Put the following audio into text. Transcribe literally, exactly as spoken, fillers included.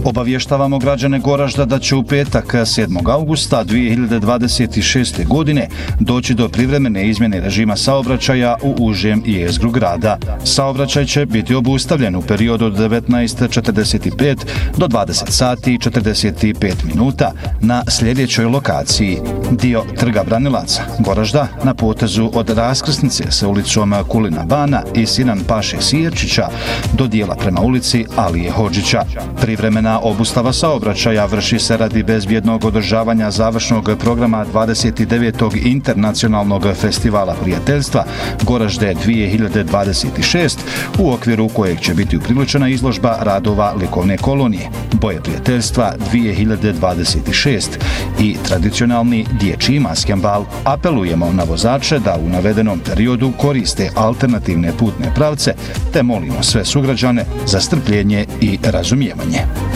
Obavještavamo građane Goražda da će u petak sedmog augusta dvije hiljade dvadeset šeste. godine doći do privremene izmjene režima saobraćaja u užem jezgru grada. Saobraćaj će biti obustavljen u periodu od devetnaest četrdeset pet do dvadeset sati i četrdeset pet minuta na sljedećoj lokaciji. Dio Trga Branilaca Goražda na potezu od raskrsnice sa ulicom Kulina Bana i Sinan Paše Sijerčića do dijela prema ulici Alije Hodžića. Privremena obustava saobraćaja vrši se radi bezbjednog održavanja završnog programa dvadeset devetog Internacionalnog festivala prijateljstva Goražde dvije hiljade dvadeset šest, u okviru kojeg će biti upriličena izložba radova likovne kolonije Boje prijateljstva dvije hiljade dvadeset šest i tradicionalni dječji maskenbal. Apelujemo na vozače da u navedenom periodu koriste alternativne putne pravce, te molimo sve sugrađane za strpljenje i razumijevanje.